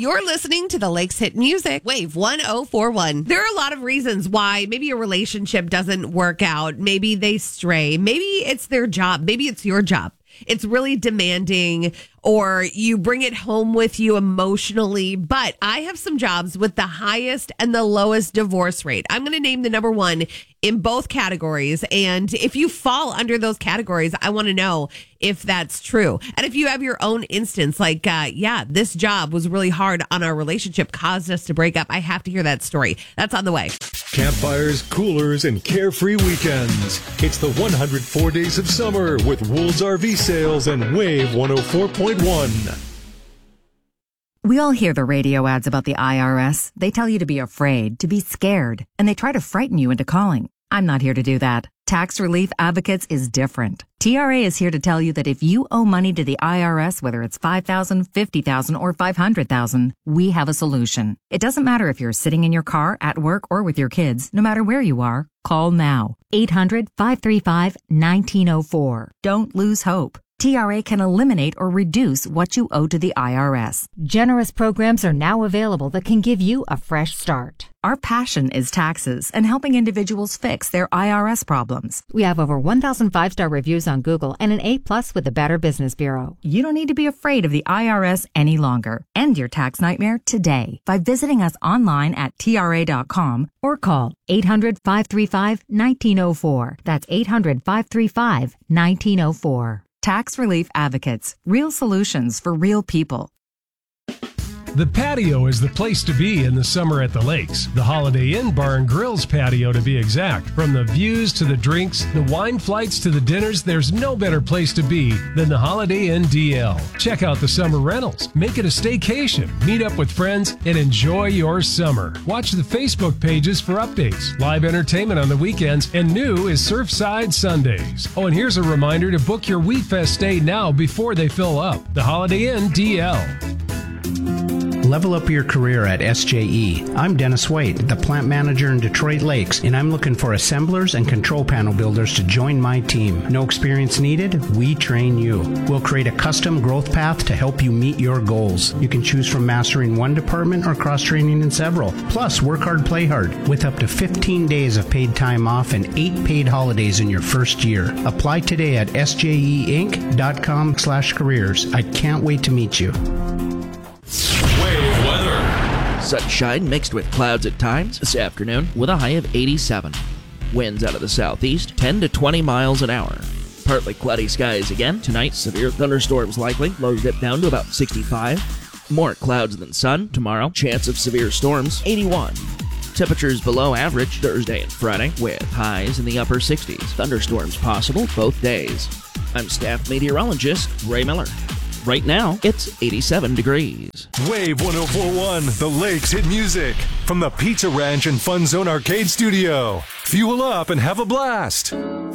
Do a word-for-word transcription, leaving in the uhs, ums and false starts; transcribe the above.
You're listening to the Lakes Hit Music, Wave one oh four one. There are a lot of reasons why maybe a relationship doesn't work out. Maybe they stray. Maybe it's their job. Maybe it's your job. It's really demanding, or you bring it home with you emotionally. But I have some jobs with the highest and the lowest divorce rate. I'm going to name the number one in both categories. And if you fall under those categories, I want to know if that's true. And if you have your own instance, like, uh, yeah, this job was really hard on our relationship, caused us to break up. I have to hear that story. That's on the way. Campfires, coolers, and carefree weekends. It's the one hundred four days of summer with Wool's R V Sales and Wave one oh four point one. We all hear the radio ads about the I R S. They tell you to be afraid, to be scared, and they try to frighten you into calling. I'm not here to do that. Tax Relief Advocates is different. T R A is here to tell you that if you owe money to the I R S, whether it's five thousand dollars, fifty thousand dollars, or five hundred thousand dollars, we have a solution. It doesn't matter if you're sitting in your car, at work, or with your kids. No matter where you are, call now. eight hundred, five three five, one nine zero four. Don't lose hope. T R A can eliminate or reduce what you owe to the I R S. Generous programs are now available that can give you a fresh start. Our passion is taxes and helping individuals fix their I R S problems. We have over one thousand five-star reviews on Google and an A plus with the Better Business Bureau. You don't need to be afraid of the I R S any longer. End your tax nightmare today by visiting us online at T R A dot com or call eight hundred, five three five, one nine zero four. That's eight hundred, five three five, one nine zero four. Tax Relief Advocates. Real solutions for real people. The patio is the place to be in the summer at the lakes. The Holiday Inn Bar and Grill's patio, to be exact. From the views to the drinks, the wine flights to the dinners, there's no better place to be than the Holiday Inn D L. Check out the summer rentals. Make it a staycation. Meet up with friends and enjoy your summer. Watch the Facebook pages for updates, live entertainment on the weekends, and new is Surfside Sundays. Oh, and here's a reminder to book your Wheat Fest stay now before they fill up. The Holiday Inn D L. Level up your career at S J E. I'm Dennis White, the plant manager in Detroit Lakes, and I'm looking for assemblers and control panel builders to join my team. No experience needed, we train you. We'll create a custom growth path to help you meet your goals. You can choose from mastering one department or cross-training in several. Plus, work hard, play hard, with up to fifteen days of paid time off and eight paid holidays in your first year. Apply today at S J E Inc dot com slash careers. I can't wait to meet you. Wave weather. Sunshine mixed with clouds at times this afternoon with a high of eighty-seven. Winds out of the southeast, ten to twenty miles an hour. Partly cloudy skies again. Tonight, severe thunderstorms likely. Lows dip down to about sixty-five. More clouds than sun tomorrow. Chance of severe storms, eighty-one. Temperatures below average Thursday and Friday with highs in the upper sixties. Thunderstorms possible both days. I'm staff meteorologist Ray Miller. Right now, it's eighty-seven degrees. Wave one oh four point one, the Lakes Hit Music. From the Pizza Ranch and Fun Zone Arcade Studio. Fuel up and have a blast.